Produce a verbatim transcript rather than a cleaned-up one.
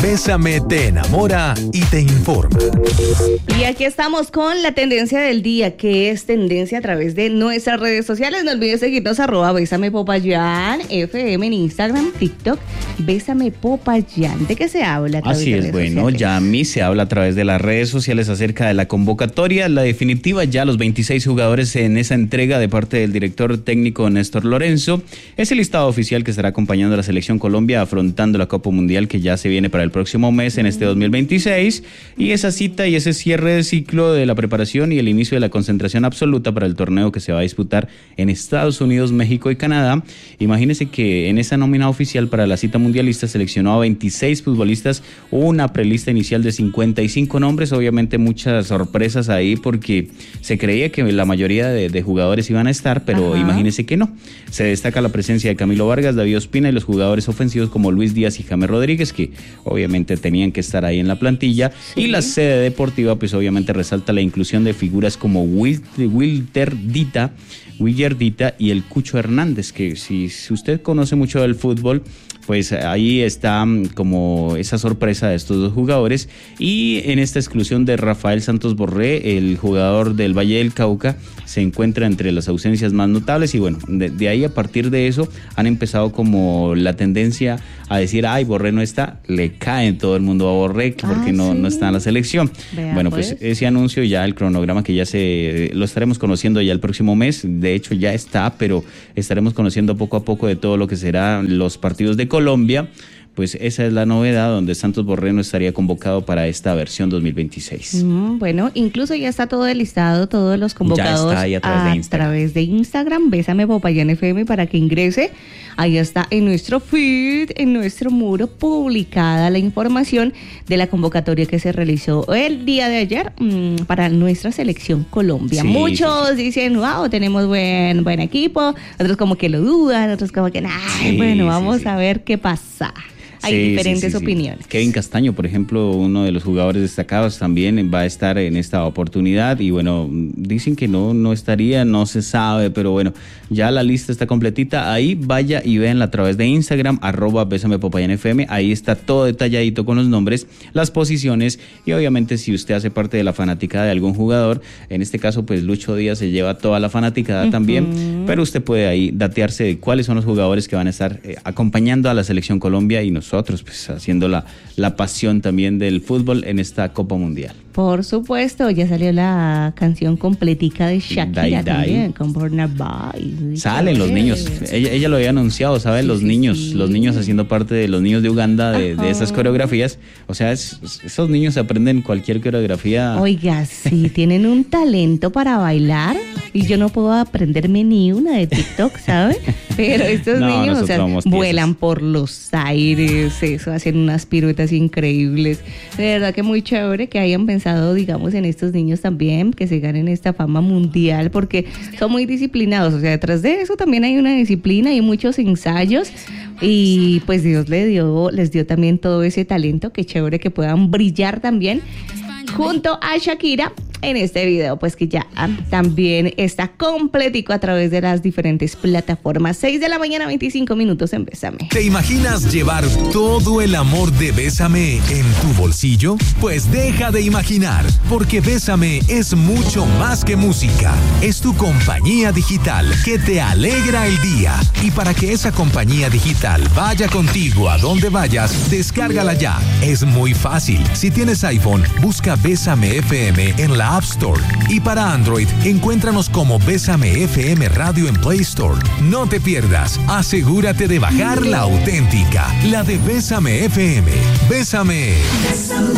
Bésame te enamora y te informa. Y aquí estamos con la tendencia del día, que es tendencia a través de nuestras redes sociales. No olvides seguirnos arroba Bésame Popayán, F M en Instagram, TikTok, Bésame Popayán. ¿De qué se habla a través Así de es, redes bueno, sociales? ya a mí se habla a través de las redes sociales acerca de la convocatoria, la definitiva, ya los veintiséis jugadores en esa entrega de parte del director técnico Néstor Lorenzo. Es el listado oficial que estará acompañando a la selección Colombia afrontando la Copa Mundial que ya se viene para el próximo mes en este dos mil veintiséis, y esa cita y ese cierre de ciclo de la preparación y el inicio de la concentración absoluta para el torneo que se va a disputar en Estados Unidos, México y Canadá. Imagínense que en esa nómina oficial para la cita mundialista seleccionó a veintiséis futbolistas, una prelista inicial de cincuenta y cinco nombres, obviamente muchas sorpresas ahí porque se creía que la mayoría de, de jugadores iban a estar, pero Ajá. imagínense que no. Se destaca la presencia de Camilo Vargas, David Ospina y los jugadores ofensivos como Luis Díaz y James Rodríguez, que obviamente tenían que estar ahí en la plantilla, sí. Y la sede deportiva pues obviamente resalta la inclusión de figuras como Wil, Wilter Dita, Wilder Dita y el Cucho Hernández, que si, si usted conoce mucho del fútbol, pues ahí está como esa sorpresa de estos dos jugadores. Y en esta exclusión de Rafael Santos Borré, el jugador del Valle del Cauca, se encuentra entre las ausencias más notables. Y bueno, de, de ahí a partir de eso han empezado como la tendencia a decir, ay, Borré no está, le cae todo el mundo a Borré porque ah, no, ¿sí? no está en la selección. Vea, bueno, pues. pues ese anuncio ya, el cronograma que ya se, lo estaremos conociendo ya el próximo mes, de hecho ya está, pero estaremos conociendo poco a poco de todo lo que serán los partidos de Colombia. Pues esa es la novedad, donde Santos Borré no estaría convocado para esta versión dos mil veintiséis. Mm, bueno, incluso ya está todo el listado, todos los convocados ya está ahí a través a de Instagram. través de Instagram, Bésame Popayán F M, para que ingrese. Ahí está en nuestro feed, en nuestro muro, publicada la información de la convocatoria que se realizó el día de ayer mmm, para nuestra selección Colombia. Sí, Muchos sí, sí. dicen, wow, tenemos buen, buen equipo, otros como que lo dudan, otros como que, ay, sí, bueno, vamos sí, sí. a ver qué pasa. Hay sí, diferentes sí, sí, opiniones. Sí. Kevin Castaño, por ejemplo, uno de los jugadores destacados, también va a estar en esta oportunidad. Y bueno, dicen que no, no estaría, no se sabe, pero bueno, ya la lista está completita. Ahí vaya y véanla a través de Instagram, arroba Bésame Popayán F M. Ahí está todo detalladito con los nombres, las posiciones y obviamente si usted hace parte de la fanaticada de algún jugador, en este caso pues Lucho Díaz se lleva toda la fanaticada uh-huh. también, pero usted puede ahí datearse de cuáles son los jugadores que van a estar eh, acompañando a la selección Colombia y nosotros Nosotros, pues, haciendo la, la pasión también del fútbol en esta Copa Mundial. Por supuesto, ya salió la canción completica de Shakira Dai, Dai. también, con Burna Boy. Salen los niños, ella, ella lo había anunciado, ¿sabes? Sí, los sí, niños, sí. los niños haciendo parte de los niños de Uganda, de, de esas coreografías. O sea, es, esos niños aprenden cualquier coreografía. Oiga, sí, tienen un talento para bailar y yo no puedo aprenderme ni una de TikTok, ¿sabes? Pero estos no, niños, o sea, vuelan por los aires, eso, hacen unas piruetas increíbles. De verdad que muy chévere que hayan pensado, digamos, en estos niños también, que se ganen esta fama mundial, porque son muy disciplinados. O sea, detrás de eso también hay una disciplina y muchos ensayos. Y pues Dios les dio, les dio también todo ese talento. Qué chévere que puedan brillar también junto a Shakira en este video, pues que ya también está completico a través de las diferentes plataformas. seis de la mañana, veinticinco minutos en Bésame. ¿Te imaginas llevar todo el amor de Bésame en tu bolsillo? Pues deja de imaginar, porque Bésame es mucho más que música. Es tu compañía digital que te alegra el día. Y para que esa compañía digital vaya contigo a donde vayas, descárgala ya. Es muy fácil. Si tienes iPhone, busca Bésame F M en la App Store. Y para Android, encuéntranos como Bésame F M Radio en Play Store. No te pierdas, asegúrate de bajar la auténtica, la de Bésame F M. Bésame.